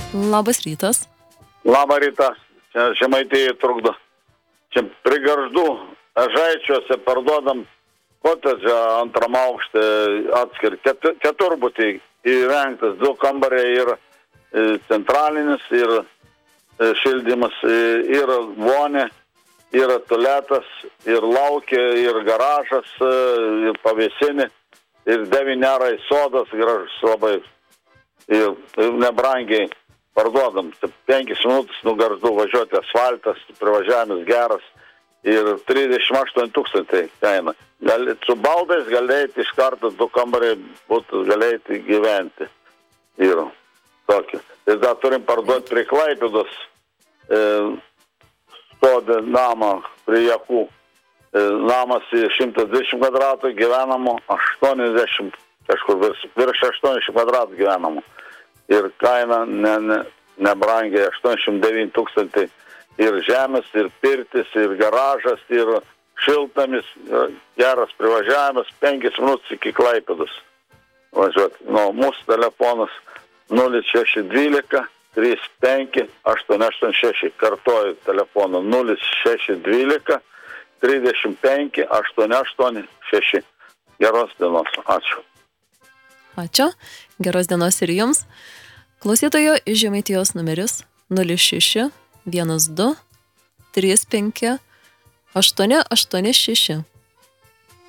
Labas rytas. Labą rytą. Čia Žemaitijai trukdo. Čia prie Gargždų Ežaičiuose parduodam kotedžą antram aukšte atskiri. Keturbutį įrengtas 2 kambariai ir centralinis, ir šildymas, ir vonė, ir tualetas, ir laukė, ir garažas, ir pavėsinė, ir 9 arai sodas gražus labai. Ir nebrangiai parduodam. 5 minutės nuo Gargždų važiuoti, asfaltas, privažiavimas geras ir 38 000 kaina. Su baldais galėti iš karto 2 kambariai būtų galėti gyventi. Ir tokį. Ir dar turim parduoti prie Klaipėdos stodį namą prie Jakų. Namas 120 kvadratų gyvenamo, 80, kažkur virš 80 kvadratų gyvenamo. Ir kaina nebrangiai 89 000 ir žemės, ir pirtis, ir garažas, ir šiltamis, geras privažiavimas, 5 minutės iki Klaipėdos važiuoti. Mūsų telefonas 0612 35 886. Kartoju telefoną 0612 35 886. Geros dienos. Ačiū. Ačiū. Geros dienos ir jums. Klausytojo iš Žemaitijos numeris 06 12 35 886.